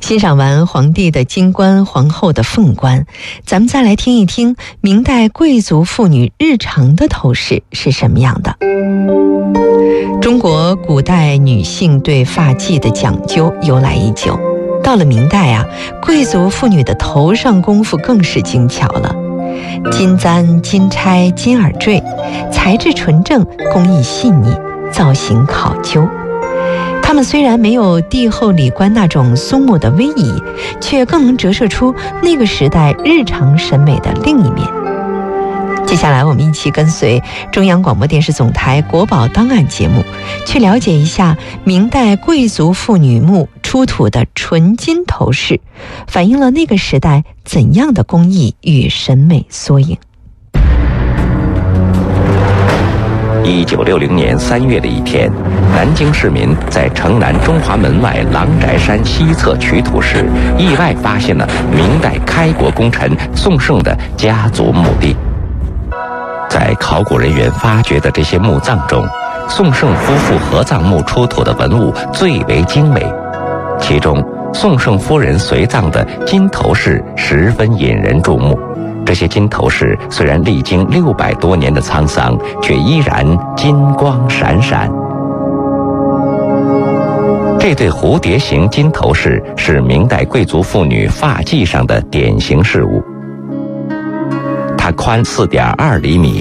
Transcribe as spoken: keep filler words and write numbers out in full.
欣赏完皇帝的金冠、皇后的凤冠，咱们再来听一听明代贵族妇女日常的头饰是什么样的。中国古代女性对发髻的讲究由来已久，到了明代啊，贵族妇女的头上功夫更是精巧了。金簪、金钗、金耳坠，材质纯正，工艺细腻，造型考究。它们虽然没有帝后礼冠那种肃穆的威仪，却更能折射出那个时代日常审美的另一面。接下来我们一起跟随中央广播电视总台国宝档案节目，去了解一下明代贵族妇女墓出土的纯金头饰，反映了那个时代怎样的工艺与审美缩影。 一九六零年三月的一天，南京市民在城南中华门外郎宅山西侧取土时，意外发现了明代开国功臣宋胜的家族墓地。在考古人员发掘的这些墓葬中，宋胜夫妇合葬墓出土的文物最为精美，其中宋胜夫人随葬的金头饰十分引人注目。这些金头饰虽然历经六百多年的沧桑，却依然金光闪闪。这对蝴蝶形金头饰是明代贵族妇女发髻上的典型饰物。它宽 四点二厘米，